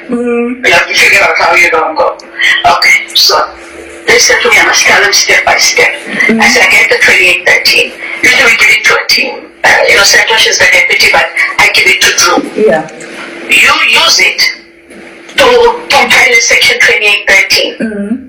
You have to figure out how you're going to go. Okay, so they said to me, I must tell them step by step. I said, I get the 2813. Usually we give it to a team. Santosh is the deputy, but I give it to Drew. Yeah. You use it to compile a section 2813.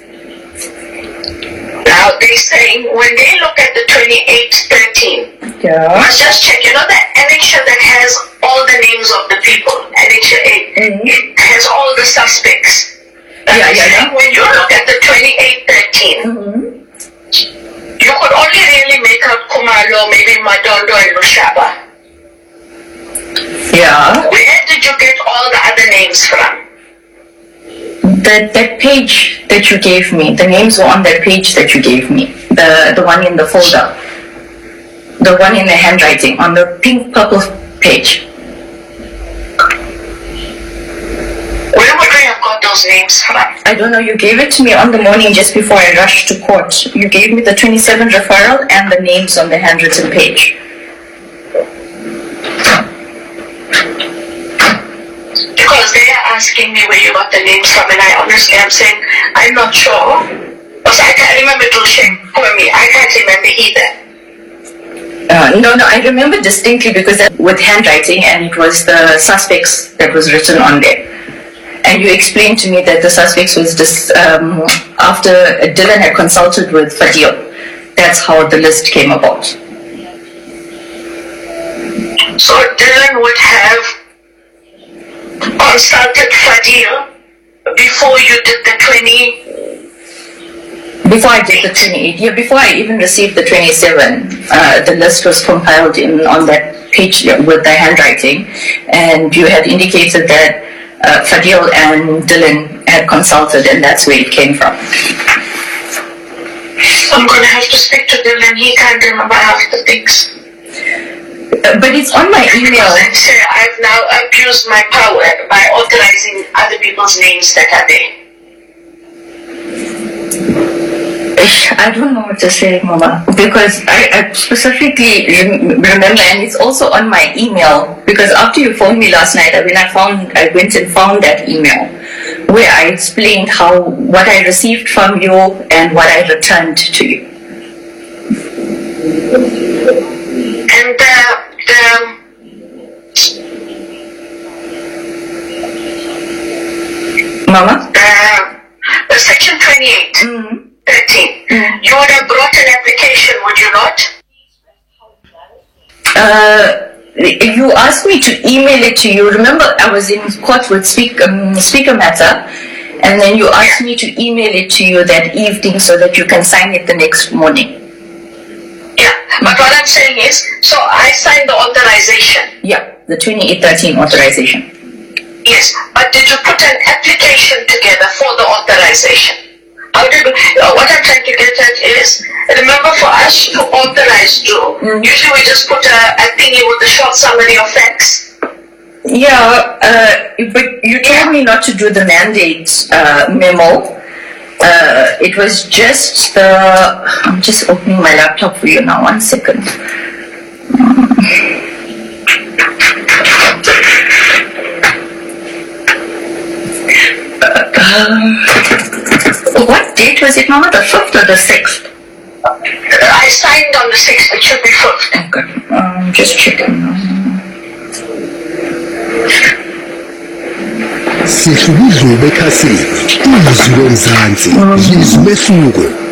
Now they're saying when they look at the 2813, must just check, the annexure that has all the names of the people, annexure 8, it has all the suspects. When you look at the 2813, you could only really make out Kumalo, maybe Madondo and Lushaba. Yeah. Where did you get all the other names from? That page that you gave me, the names were on that page that you gave me. The one in the folder. The one in the handwriting, on the pink purple page. Where would we have got those names from? I don't know, you gave it to me on the morning just before I rushed to court. You gave me the 27 referral and the names on the handwritten page. Because they are asking me where you got the names from, and I honestly am saying, I'm not sure. Because I can't remember Dulce for me. I can't remember either. No, I remember distinctly because with handwriting, and it was the suspects that was written on there. And you explained to me that the suspects was just after Dylan had consulted with Fadil. That's how the list came about. So Dylan would have consulted Fadil before you did the 20? Before I did the 28, yeah, before I even received the 27, the list was compiled on that page with the handwriting, and you had indicated that Fadil and Dylan had consulted, and that's where it came from. I'm going to have to speak to Dylan. He can't remember half the things. But it's on my email. I've now abused my power by authorizing other people's names that are there. I don't know what to say, Mama, because I specifically remember, and it's also on my email, because after you phoned me last night, I went and found that email where I explained what I received from you and what I returned to you. And Mama? The section 28. 13. You would have brought an application, would you not? You asked me to email it to you. Remember, I was in court with Speaker Matter, and then you asked me to email it to you that evening so that you can sign it the next morning. Yeah, but what I'm saying is, so I signed the authorization. Yeah, the 2813 authorization. Yes, but did you put an application together for the authorization? What I'm trying to get at is, remember, for us to authorize Joe, usually we just put a thingy with a short summary of facts. Yeah, but you told me not to do the mandate memo. It was just I'm just opening my laptop for you now, 1 second. What date was it, Mama? The 5th or the 6th? I signed on the 6th, it should be 5th. Okay, just checking now. Sihluzo bekhasini, izwi lomzansi, yizwi mehluko.